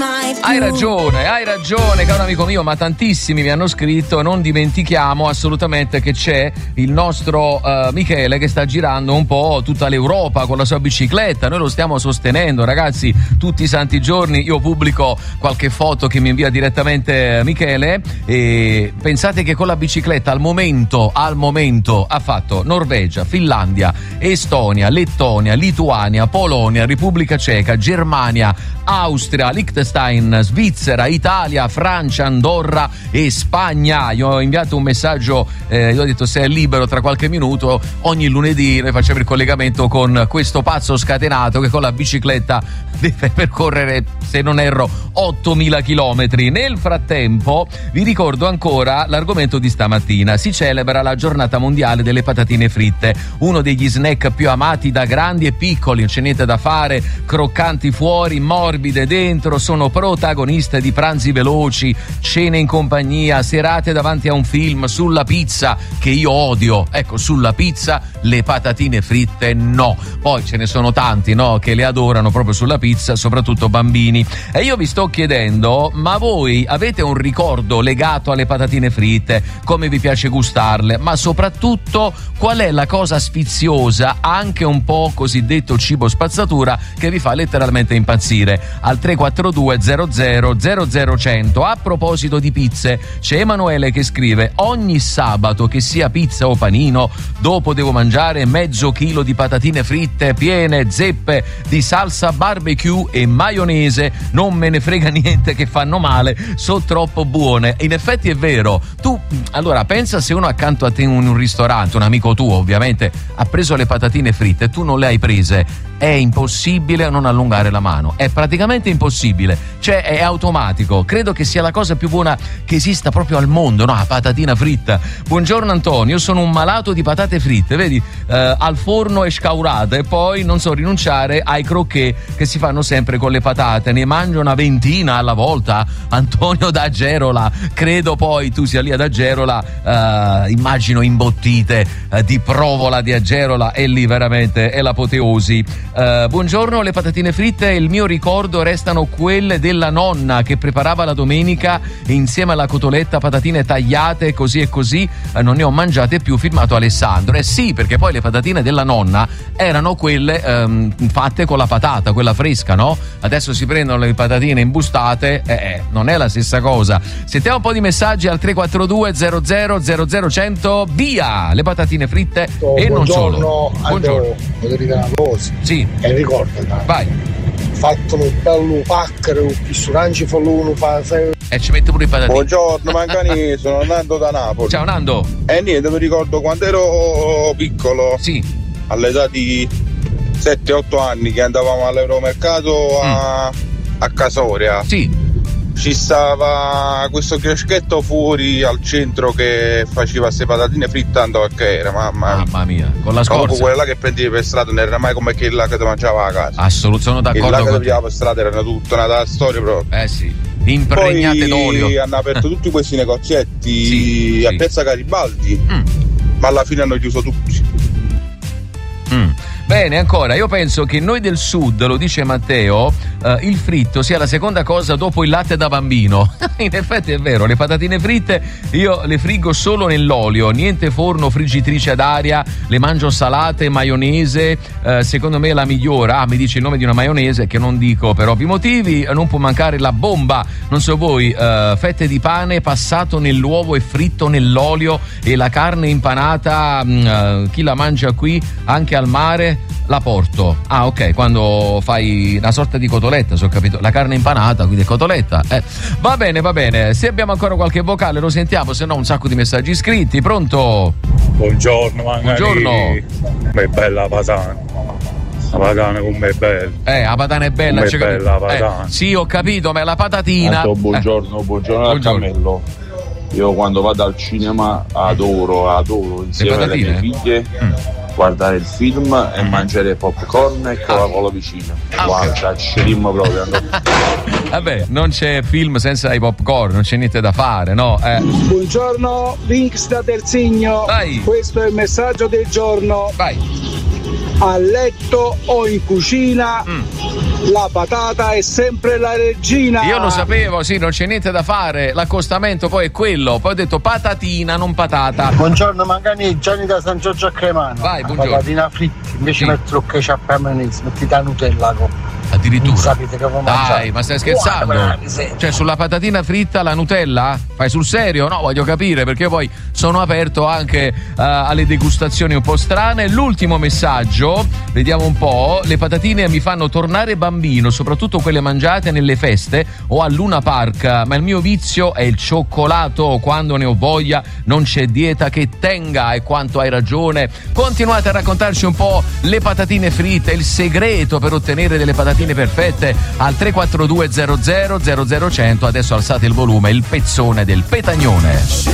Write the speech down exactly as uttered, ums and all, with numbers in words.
mai più. Hai ragione, hai ragione, caro amico mio, ma tantissimi mi hanno scritto. Non dimentichiamo assolutamente che c'è il nostro uh, Michele che sta girando un po' tutta l'Europa con la sua bicicletta. Noi lo stiamo sostenendo, ragazzi, tutti i santi giorni. Io pubblico qualche foto che mi invia direttamente Michele e pensate che con la bicicletta al momento, al momento ha fatto Norvegia, Finlandia, Estonia, Lettonia, Lituania, Polonia, Repubblica Ceca, Germania, Austria, Liechtenstein, Svizzera, Italia, Francia, Andorra e Spagna. Io ho inviato un messaggio, eh, io ho detto se è libero tra qualche minuto, ogni lunedì noi facciamo il collegamento con questo pazzo scatenato che con la bicicletta deve percorrere, se non erro, ottomila chilometri. Nel frattempo vi ricordo ancora l'argomento di stamattina: si celebra la giornata mondiale delle patatine fritte, uno degli snack più amati da grandi e piccoli, non c'è niente da fare, croccanti fuori, morbide dentro, sono protagoniste di pranzi veloci, cene in compagnia, serate davanti a un film, sulla pizza, che io odio. Ecco, sulla pizza le patatine fritte no. Poi ce ne sono tanti, no, che le adorano proprio sulla pizza, soprattutto bambini. E io vi sto chiedendo, ma voi avete un ricordo legato alle patatine fritte? Come vi piace gustarle? Ma soprattutto qual è la cosa sfiziosa, anche un po' cosiddetto cibo spazzatura, che vi fa letteralmente impazzire? Al tre quattro due zero zero zero zero cento. A proposito di pizze, c'è Emanuele che scrive: ogni sabato, che sia pizza o panino, dopo devo mangiare mezzo chilo di patatine fritte piene zeppe di salsa barbecue e maionese, non me ne frega niente che fanno male, sono troppo buone. In effetti è vero. Tu allora pensa, se uno accanto a te in un ristorante, un amico tuo ovviamente, ha preso le patatine fritte e tu non le hai prese, è impossibile non allungare la mano, è praticamente impossibile, cioè è automatico. Credo che sia la cosa più buona che esista proprio al mondo, no? La patatina fritta. Buongiorno Antonio, sono un malato di patate fritte, vedi, eh, al forno e scaurate, e poi non so rinunciare ai crocchè che si fanno sempre con le patate, ne mangio una ventina alla volta. Antonio da Gerola, credo poi tu sia lì ad Agerola, eh, immagino imbottite eh, di provola di Agerola, e lì veramente è l'apoteosi. Uh, buongiorno, le patatine fritte, il mio ricordo restano quelle della nonna che preparava la domenica e insieme alla cotoletta patatine tagliate così e così, uh, non ne ho mangiate più, firmato Alessandro. Eh sì, perché poi le patatine della nonna erano quelle um, fatte con la patata, quella fresca, no? Adesso si prendono le patatine imbustate, eh, eh, non è la stessa cosa. Sentiamo un po' di messaggi al tre quattro due zero zero zero zero cento. Via le patatine fritte oh, e non solo. Buongiorno, voglio dire una cosa. Sì. E ricorda, vai. Fatelo bello paccaro, più suranci fa l'uno fa. E ci mette pure i patatini. Buongiorno Mancani, sono Nando da Napoli. Ciao Nando. E niente, mi ricordo quando ero piccolo, sì, all'età di sette otto anni, che andavamo all'Euromercato a, mm. a Casoria. Sì. Ci stava questo chioschetto fuori al centro che faceva queste patatine frittando, che era, mamma mia. Mamma mia, con la scorza. Proprio quella che prendevi per strada, non era mai come quella che ti mangiava a casa. Assolutamente, sono d'accordo. Quella che con ti mangiava per strada era tutta una storia proprio. Eh sì, impregnate Poi d'olio. Poi hanno aperto tutti questi negozietti sì, a sì. Piazza Garibaldi, mm. ma alla fine hanno chiuso tutti. Mm. Bene, ancora, io penso che noi del sud, lo dice Matteo, eh, il fritto sia la seconda cosa dopo il latte da bambino. In effetti è vero, le patatine fritte io le friggo solo nell'olio, niente forno, friggitrice ad aria, le mangio salate, maionese, eh, secondo me è la migliore. Ah, mi dice il nome di una maionese che non dico per ovvi motivi. Non può mancare la bomba, non so voi, eh, fette di pane passato nell'uovo e fritto nell'olio, e la carne impanata, mh, eh, chi la mangia qui anche al mare la porto. Ah, ok, quando fai una sorta di cotoletta, se ho capito, la carne impanata, quindi è cotoletta. Eh. Va bene, va bene. Se abbiamo ancora qualche vocale lo sentiamo, se no un sacco di messaggi scritti. Pronto? Buongiorno, magari. Buongiorno. Ma è bella la patana. La patana come è bella. Eh, la patana è bella. Come è bella la patana. Eh, sì, ho capito, ma è la patatina. Tanto, buongiorno, eh. buongiorno al buongiorno. cammello. Io quando vado al cinema adoro, adoro insieme alle mie figlie mm. guardare il film e mangiare popcorn e Coca-Cola vicino. Ah, guarda, okay. scerimmo proprio. Vabbè, non c'è film senza i popcorn, non c'è niente da fare, no? Eh. Buongiorno, Vinx da Terzigno. Vai. Questo è il messaggio del giorno. Vai. a letto o in cucina, mm. la patata è sempre la regina. Io lo sapevo, sì, non c'è niente da fare, l'accostamento poi è quello, poi ho detto patatina, non patata. Buongiorno Mangani, Gianni da San Giorgio a Cremano. Vai, buongiorno. Patatina fritta, invece sì. Metto lo ketchup a mayonnaise, metti da Nutella con. Addirittura. Non sapete che avevo mangiato. Dai, ma stai scherzando? Guarda, cioè, sulla patatina fritta la Nutella? Fai sul serio? No, voglio capire, perché io poi sono aperto anche uh, alle degustazioni un po' strane. L'ultimo messaggio, vediamo un po'. Le patatine mi fanno tornare bambino, soprattutto quelle mangiate nelle feste o al Luna Park, ma il mio vizio è il cioccolato. Quando ne ho voglia non c'è dieta che tenga, e quanto hai ragione. Continuate a raccontarci un po' le patatine fritte, il segreto per ottenere delle patatine perfette al tre quattro due zero zero zero zero cento. Adesso alzate il volume, il pezzone del Petagnone.